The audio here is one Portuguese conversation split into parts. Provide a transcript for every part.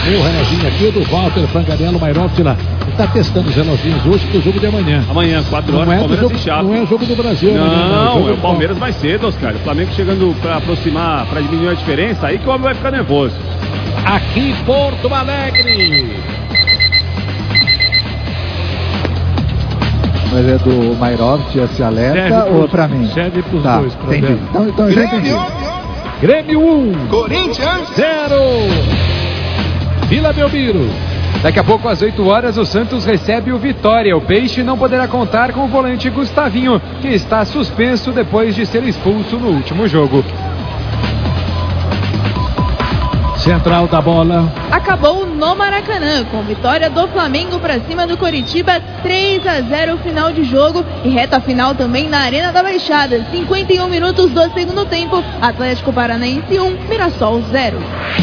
Meu reloginho aqui, do Walter Franganello, Mairóptila. Está testando os reloginhos hoje pro jogo de amanhã. Amanhã, 4 horas, Palmeiras e Chape. Não é o jogo do Brasil, não, é o Palmeiras mais cedo, Oscar. O Flamengo chegando para aproximar, para diminuir a diferença, aí que o homem vai ficar nervoso. Aqui em Porto Alegre. Mas é do Mairoft esse alerta ou é pra mim? Serve pros tá, dois. Entendi. Então já entendi. Grêmio 1, Corinthians 0. Vila Belmiro. Daqui a pouco, às 8 horas, o Santos recebe o Vitória. O Peixe não poderá contar com o volante Gustavinho, que está suspenso depois de ser expulso no último jogo. Central da bola. Acabou no Maracanã, com vitória do Flamengo para cima do Coritiba, 3-0 final de jogo e reta final também na Arena da Baixada. 51 minutos do segundo tempo, Atlético Paranaense 1, Mirassol 0.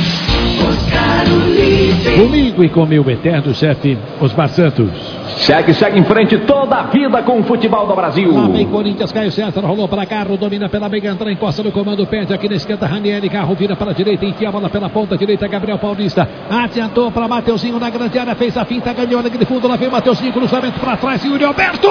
Comigo e com meu eterno chefe, Osmar Santos. Segue em frente toda a vida com o futebol do Brasil. Lá vem Corinthians, Caio César, rolou para Carro, domina pela meia, entra, encosta no comando, pede aqui na esquerda, Ranieri, Carro vira para a direita, enfia a bola pela ponta direita, Gabriel Paulista, adiantou para Mateuzinho na grande área, fez a finta, ganhou na de fundo, lá vem Mateuzinho, cruzamento para trás, Yuri Alberto!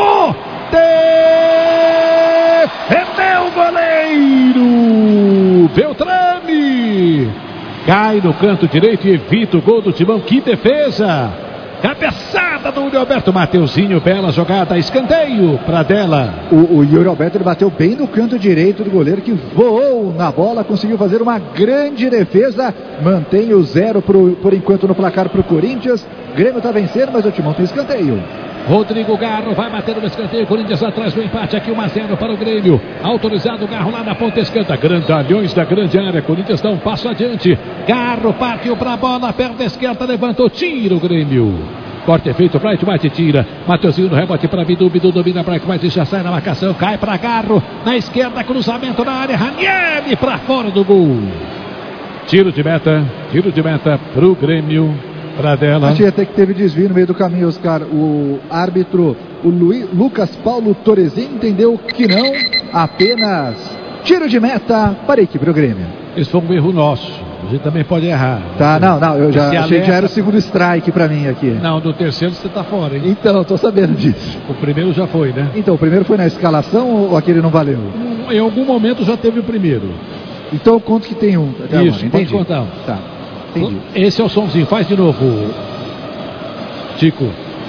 Defendeu o goleiro! Beltrame! Cai no canto direito e evita o gol do Timão, que defesa! Cabeçada do Yuri Alberto. Mateuzinho, bela jogada, escanteio para dela. O Yuri Alberto, ele bateu bem no canto direito do goleiro, que voou na bola, conseguiu fazer uma grande defesa, mantém o 0 por enquanto no placar para o Corinthians. O Grêmio está vencendo, mas o Timão tem escanteio. Rodrigo Garro vai batendo no escanteio, Corinthians atrás do empate, aqui 1-0 para o Grêmio. Autorizado o Garro lá na ponta esquerda, grandalhões da grande área, Corinthians dá um passo adiante. Garro partiu para a bola, perna esquerda, levantou, tira o Grêmio. Corte é feito, Bright White tira. Mateuzinho no rebote para Bidu, Bidu domina, Bright White já sai na marcação, cai para Garro. Na esquerda, cruzamento na área, Ranieri para fora do gol. Tiro de meta para o Grêmio. Dela. Achei até que teve desvio no meio do caminho, Oscar. O árbitro, o Lucas Paulo Torezin, entendeu que não, apenas tiro de meta para a equipe do Grêmio. Esse foi um erro nosso, a gente também pode errar. Tá, não, eu já achei que já era o segundo strike para mim aqui. Não, do terceiro você tá fora, hein? Então, tô sabendo disso. O primeiro já foi, né? Então, o primeiro foi na escalação ou aquele não valeu? Em algum momento já teve o primeiro. Então, quanto que tem um? Até isso, agora, pode contar. Tá. Entendi. Esse é o somzinho, faz de novo, Tico.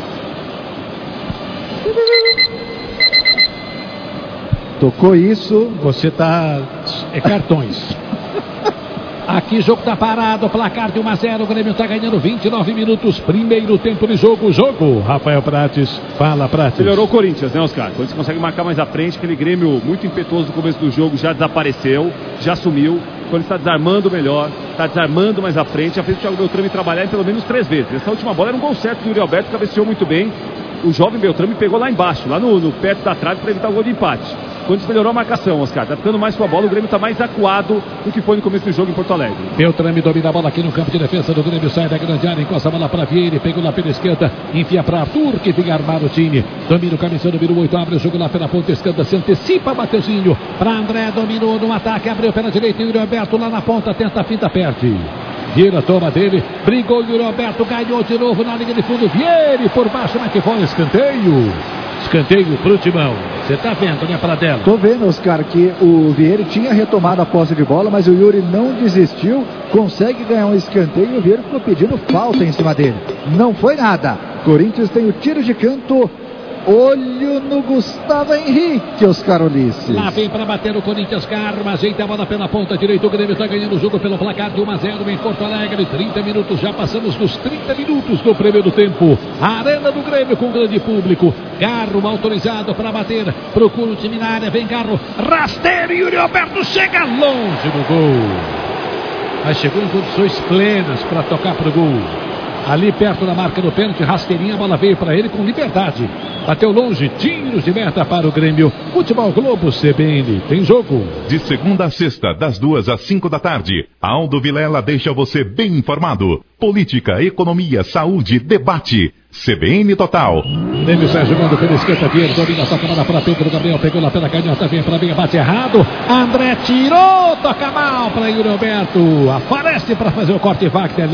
Tocou isso. Você tá. É cartões. Aqui o jogo tá parado, placar de 1-0, o Grêmio tá ganhando 29 minutos, primeiro tempo de jogo, Rafael Prates, fala Prates. Melhorou o Corinthians, né, Oscar? O Corinthians consegue marcar mais à frente, aquele Grêmio muito impetuoso no começo do jogo, já desapareceu, já sumiu. O Corinthians está desarmando melhor, está desarmando mais à frente, já fez o Thiago Beltrame trabalhar em pelo menos 3 vezes. Essa última bola era um gol certo do Yuri Alberto, cabeceou muito bem. O jovem Beltrame pegou lá embaixo, lá no perto da trave, para evitar o gol de empate. Quando melhorou a marcação, Oscar, tá ficando mais com a bola, o Grêmio tá mais acuado do que foi no começo do jogo em Porto Alegre. Beltrame domina a bola aqui no campo de defesa do Grêmio, sai da grande área, encosta a bola para Vieira, pegou lá pela esquerda, enfia para Arthur, que vem armar o time. Domina o cabeção, número 8, abre o jogo lá pela ponta esquerda, se antecipa, Mateuzinho, para André, dominou no ataque, abriu pela direita, Yuri Alberto lá na ponta, tenta a finta, perde. Vieira toma dele, brigou Yuri Alberto, ganhou de novo na linha de fundo, Vieira por baixo, mas que foi escanteio. Escanteio pro Timão. Você tá vendo, né, Pradella? Tô vendo, Oscar, que o Vieira tinha retomado a posse de bola, mas o Yuri não desistiu, consegue ganhar um escanteio e o Vieira ficou pedindo falta em cima dele. Não foi nada. Corinthians tem o tiro de canto. Olho no Gustavo Henrique, Oscar Ulisses. Lá vem para bater o Corinthians, Carmo, ajeita a bola pela ponta direita, o Grêmio está ganhando o jogo pelo placar de 1-0 em Porto Alegre, 30 minutos, já passamos dos 30 minutos do primeiro tempo. A arena do Grêmio com grande público, Carmo autorizado para bater, procura o time na área, vem Carmo, rasteiro, Yuri Alberto chega longe do gol. Mas chegou em condições plenas para tocar para o gol. Ali perto da marca do pênalti, rasteirinha, a bola veio para ele com liberdade. Bateu longe, tiros de meta para o Grêmio. Futebol Globo CBN, tem jogo. De segunda a sexta, das 2 às 5 da tarde, Aldo Vilela deixa você bem informado. Política, economia, saúde, debate. CBN Total. Grêmio sai jogando pela esquerda, Vieira domina, toca a bola para Pedro Gabriel, pegou lá pela canhota, vem para mim, bate errado. André tirou, toca mal para Yuri Alberto. Aparece para fazer o corte, Wagner.